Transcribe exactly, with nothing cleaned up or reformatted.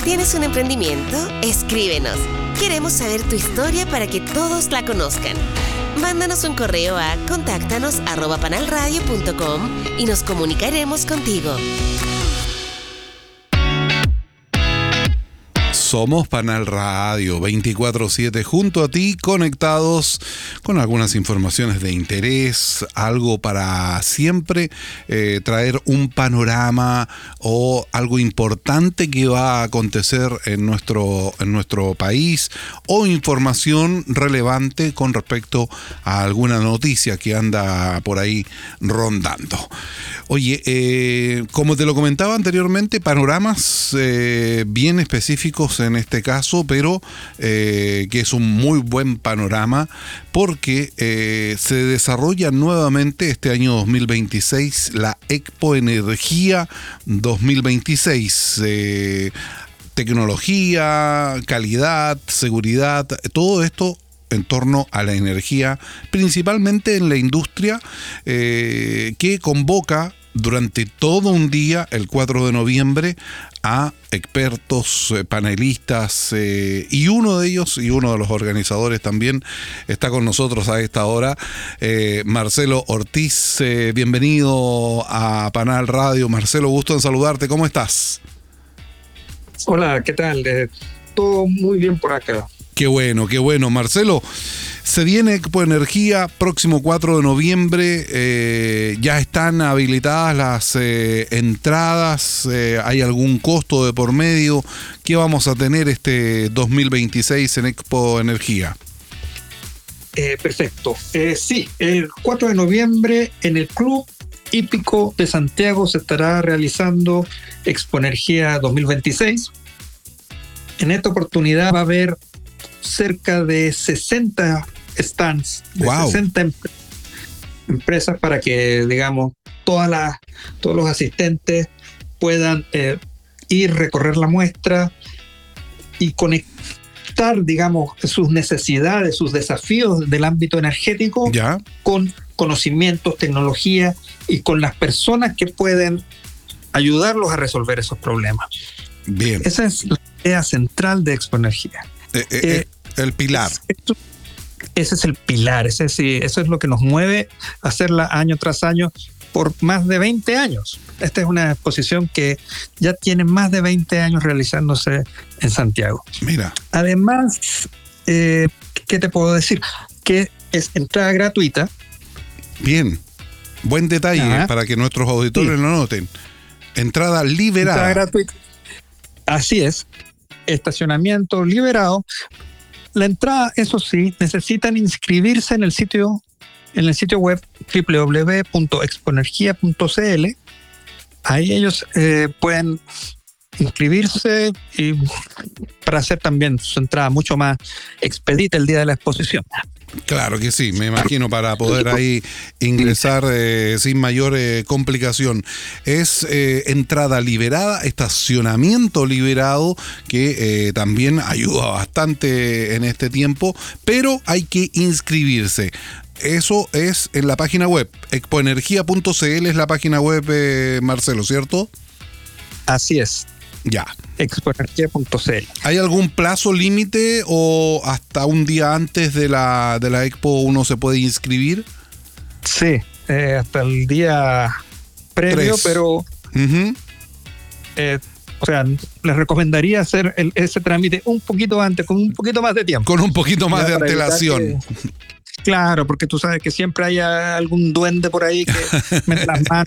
¿Tienes un emprendimiento? Escríbenos. Queremos saber tu historia para que todos la conozcan. Mándanos un correo a contáctanos arroba panalradio punto com y nos comunicaremos contigo. Somos Panal Radio veinticuatro siete junto a ti, conectados con algunas informaciones de interés, algo para siempre eh, traer un panorama o algo importante que va a acontecer en nuestro, en nuestro país, o información relevante con respecto a alguna noticia que anda por ahí rondando. Oye, eh, como te lo comentaba anteriormente, panoramas eh, bien específicos en este caso, pero eh, que es un muy buen panorama porque eh, se desarrolla nuevamente este año dos mil veintiséis la Expo Energía dos mil veintiséis. Eh, tecnología, calidad, seguridad, todo esto en torno a la energía, principalmente en la industria, eh, que convoca durante todo un día, el cuatro de noviembre, a expertos, eh, panelistas, eh, y uno de ellos, y uno de los organizadores también, está con nosotros a esta hora, eh, Marcelo Ortiz. Eh, bienvenido a Panal Radio. Marcelo, gusto en saludarte. ¿Cómo estás? Hola, ¿qué tal? Eh, todo muy bien por acá. Qué bueno, qué bueno. Marcelo, se viene Expo Energía próximo cuatro de noviembre, eh, ya están habilitadas las eh, entradas, eh, ¿hay algún costo de por medio? ¿Qué vamos a tener este dos mil veintiséis en Expo Energía? Eh, perfecto. Eh, sí, el cuatro de noviembre en el Club Hípico de Santiago se estará realizando Expo Energía dos mil veintiséis. En esta oportunidad va a haber cerca de sesenta stands, de wow. sesenta em- empresas para que, digamos, todas las, todos los asistentes puedan eh, ir, recorrer la muestra y conectar, digamos, sus necesidades, sus desafíos del ámbito energético ¿Ya? con conocimientos, tecnología y con las personas que pueden ayudarlos a resolver esos problemas. Bien. Esa es la idea central de Expo Energía. Eh, eh, Eh, el pilar. Esto, ese es el pilar, ese es, eso es lo que nos mueve a hacerla año tras año por más de veinte años. Esta es una exposición que ya tiene más de veinte años realizándose en Santiago. Mira. Además, eh, ¿qué te puedo decir? Que es entrada gratuita. Bien. Buen detalle Ajá. para que nuestros auditores sí. lo noten. Entrada liberada. Entrada gratuita. Así es. Estacionamiento liberado. La entrada, eso sí, necesitan inscribirse en el sitio, en el sitio web doble u doble u doble u punto expoenergia punto c l. Ahí ellos eh, pueden inscribirse y para hacer también su entrada mucho más expedita el día de la exposición. Claro que sí, me imagino, para poder ahí ingresar eh, sin mayor eh, complicación. Es eh, entrada liberada, estacionamiento liberado, que eh, también ayuda bastante en este tiempo, pero hay que inscribirse. Eso es en la página web, expoenergia punto c l es la página web, eh, Marcelo, ¿cierto? Así es. Ya. expoenergia punto c l. ¿Hay algún plazo límite o hasta un día antes de la, de la Expo uno se puede inscribir? Sí, eh, hasta el día previo, Tres. pero uh-huh. eh, o sea, les recomendaría hacer el, ese trámite un poquito antes, con un poquito más de tiempo. Con un poquito más ya, de antelación. Que, claro, porque tú sabes que siempre hay algún duende por ahí que mete las manos